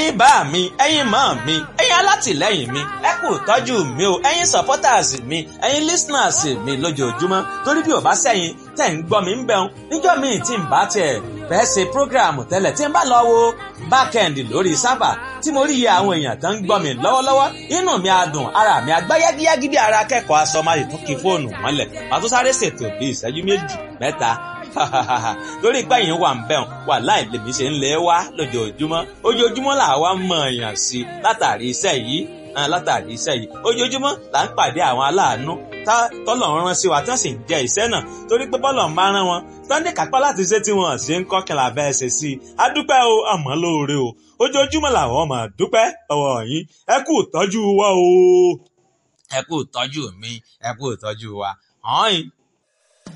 ẹ̀yin bá mi ẹ̀yin mọ́ mi ẹ̀yin alátìlẹ́yìn mi ẹ kú tọ́jú mi o ẹ̀yin supporters mi ẹ̀yin listeners mi lójoojúmọ́ torí bí ò bá sẹ́yìn tẹ̀ ń gbọ́ mi ń bẹun níjọ́ míì tí ń bá tiẹ̀ fẹ́ ṣe program tẹ́lẹ̀ tí ń bá lọ wo backend lórí sábà tí mo rí iye àwọn èèyàn tó ń gbọ́ mi lọ́wọ́lọ́wọ́ inú mi á dùn ara mi á gbá yágíyágí bí ara akẹ́kọ̀ọ́ aṣọ máa tún kí fóònù mọ́lẹ̀ màá tún sáré ṣètò bí ìṣẹ́jú méjì mẹ́ta lórí pé yín wà ń bẹ̀rùn wà láì lèmi ṣe ń lé wá ojoojúmọ́ là wá mọ̀ èèyàn sí látàrí iṣẹ́ yìí ojoojúmọ́ là ń pàdé àwọn aláàánú tọ́lọ̀ rán sí wa tí wọ́n sì ń jẹ iṣẹ́ náà torí pé bọ́lọ̀ ń bá rán wọn sunday kápá láti ṣe tí wọ́n ṣe ń kọ́ kí n làbẹ́ ṣe sí i a dúpẹ́ o àmọ́ lóore o ojoojúmọ́ làwọn máa dúpẹ́ ọwọ́ yín ẹ kú ìtọ́jú wa o ẹ kú ìtọ́jú mi ẹ kú ìtọ́jú wa hàn yín.